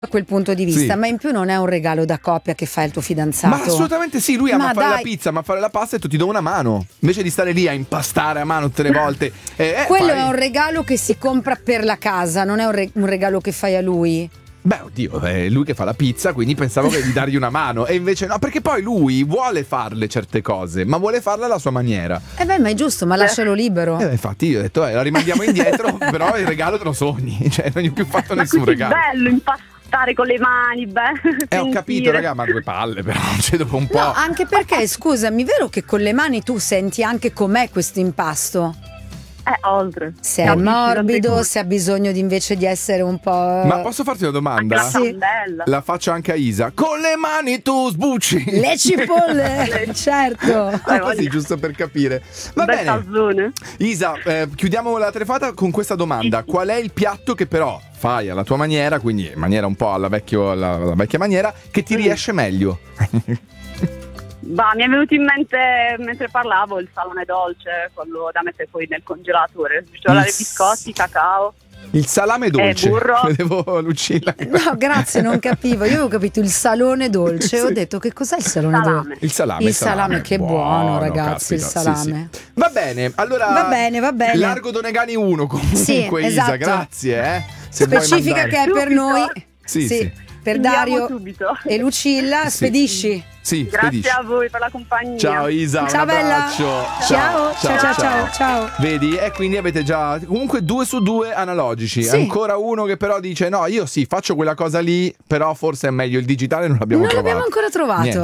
a quel punto di vista, Sì. ma in più non è un regalo da coppia che fa il tuo fidanzato. Ma assolutamente sì, lui ama Ma fare la dai. pizza, ma fare la pasta e tu ti do una mano. Invece di stare lì a impastare a mano tutte le volte. Quello fai- è un regalo che si compra per la casa, non è un regalo che fai a lui. Beh, oddio, è lui che fa la pizza, quindi pensavo di dargli una mano. E invece no, perché poi lui vuole farle certe cose, ma vuole farle alla sua maniera. Ma è giusto, ma lascialo libero. Infatti io ho detto, la rimandiamo indietro, però il regalo te lo sogni. Cioè, non gli ho più fatto Ma nessun così regalo. bello impastare con le mani, Ho capito, raga, ma due palle, però, cioè, dopo un po'. No, anche perché, scusami, vero che con le mani tu senti anche com'è questo impasto? Oltre. Se è morbido, se ha bisogno invece di essere un po'... Ma posso farti una domanda? La Sì. candela. La faccio anche a Isa. Con le mani tu sbucci. Le cipolle, certo. Ah, così, giusto per capire. Va Bel bene. calzone. Isa, chiudiamo la telefonata con questa domanda. Qual è il piatto che però fai alla tua maniera, quindi in maniera un po' alla vecchia maniera, che ti riesce meglio? Mi è venuto in mente mentre parlavo il salame dolce, quello da mettere poi nel congelatore. Cioccolate, biscotti, cacao. Il salame dolce. burro. Vedevo Lucilla. No, grazie, non capivo. Io avevo capito il salone dolce. Ho detto, che cos'è il salone dolce? Il salame. Il salame, che buono, ragazzi, il caspita, salame. sì. Va bene, allora. Va bene. Largo Donegani 1 comunque, Sì, Isa, esatto. grazie. Se vuoi Specifica che mandare. è per noi. Sì. Per Andiamo Dario subito. e Lucilla, Sì. spedisci. Sì, Grazie spedisci. a voi per la compagnia. Ciao Isa, Ciao un bella. abbraccio. Ciao. Vedi? E quindi avete già comunque 2 su 2 analogici. Sì. Ancora uno che però dice no, io sì, faccio quella cosa lì, però forse è meglio il digitale, non l'abbiamo Non trovato. l'abbiamo ancora trovato. Niente.